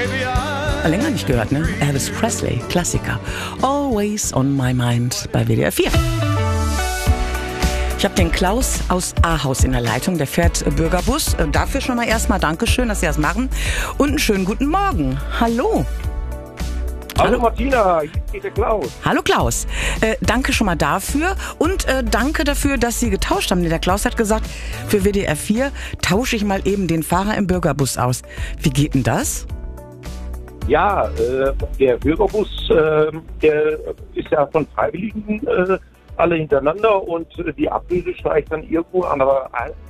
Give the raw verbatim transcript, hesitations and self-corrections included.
Länger nicht gehört, ne? Elvis Presley, Klassiker. Always on my mind bei W D R vier. Ich habe den Klaus aus Ahaus in der Leitung, der fährt Bürgerbus. Dafür schon mal erstmal Dankeschön, dass Sie das machen. Und einen schönen guten Morgen. Hallo. Hallo, Hallo Martina, hier ist der Klaus. Hallo Klaus. Äh, danke schon mal dafür und äh, danke dafür, dass Sie getauscht haben. Der Klaus hat gesagt, für W D R vier tausche ich mal eben den Fahrer im Bürgerbus aus. Wie geht denn das? Ja, äh, der Bürgerbus, äh, der ist ja von Freiwilligen äh, alle hintereinander und äh, die Ablöse steigt dann irgendwo an der